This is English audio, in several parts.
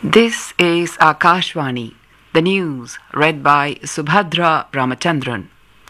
This is Akashvani, the news read by Subhadra Ramachandran.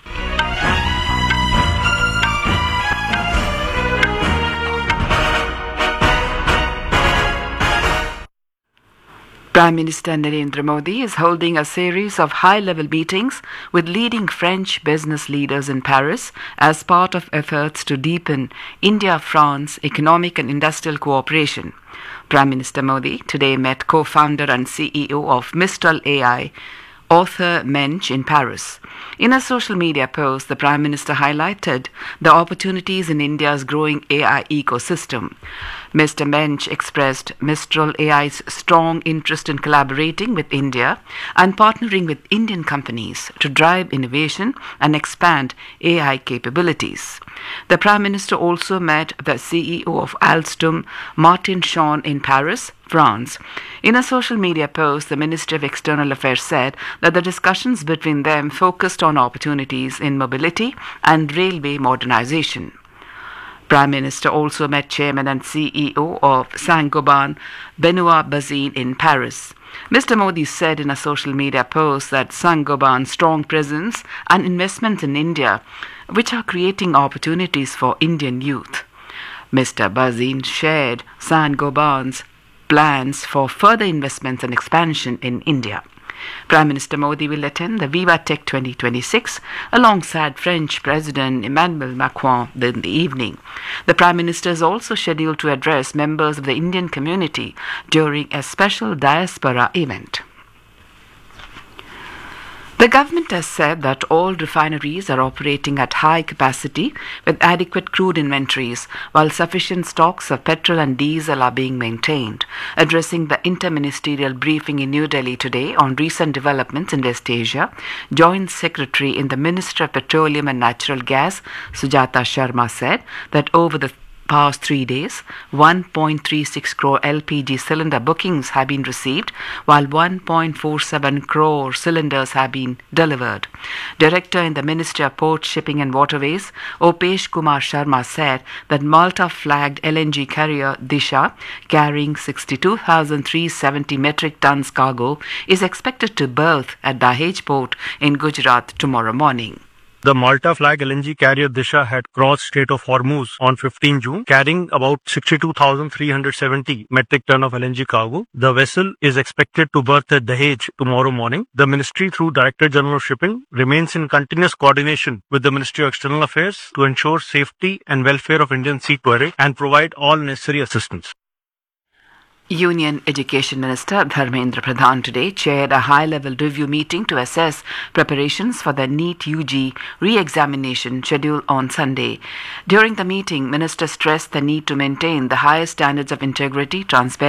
Prime Minister Narendra Modi is holding a series of high-level meetings with leading French business leaders in Paris as part of efforts to deepen India-France economic and industrial cooperation. Prime Minister Modi today met co-founder and CEO of Mistral AI, Arthur Mensch, in Paris. In a social media post, the Prime Minister highlighted the opportunities in India's growing AI ecosystem. Mr. Mensch expressed Mistral AI's strong interest in collaborating with India and partnering with Indian companies to drive innovation and expand AI capabilities. The Prime Minister also met the CEO of Alstom, Martin Shawn, in Paris, France. In a social media post, the Ministry of External Affairs said that the discussions between them focused on opportunities in mobility and railway modernization. Prime Minister also met Chairman and CEO of Saint-Gobain, Benoit Bazin, in Paris. Mr. Modi said in a social media post that Saint-Gobain's strong presence and investment in India, which are creating opportunities for Indian youth. Mr. Bazin shared Saint-Gobain's plans for further investments and expansion in India. Prime Minister Modi will attend the Viva Tech 2026 alongside French President Emmanuel Macron in the evening. The Prime Minister is also scheduled to address members of the Indian community during a special diaspora event. The government has said that all refineries are operating at high capacity with adequate crude inventories, while sufficient stocks of petrol and diesel are being maintained. Addressing the interministerial briefing in New Delhi today on recent developments in West Asia, Joint Secretary in the Ministry of Petroleum and Natural Gas, Sujata Sharma, said that over the past 3 days, 1.36 crore LPG cylinder bookings have been received, while 1.47 crore cylinders have been delivered. Director in the Ministry of Port, Shipping and Waterways, Opesh Kumar Sharma, said that Malta-flagged LNG carrier Disha, carrying 62,370 metric tons cargo, is expected to berth at Dahej port in Gujarat tomorrow morning. The Malta flag LNG carrier Disha had crossed Strait of Hormuz on 15 June, carrying about 62,370 metric ton of LNG cargo. The vessel is expected to berth at Dahej tomorrow morning. The ministry, through Director General of Shipping, remains in continuous coordination with the Ministry of External Affairs to ensure safety and welfare of Indian seafaring and provide all necessary assistance. Union Education Minister Dharmendra Pradhan today chaired a high-level review meeting to assess preparations for the NEET UG re-examination scheduled on Sunday. During the meeting, Minister stressed the need to maintain the highest standards of integrity, transparency,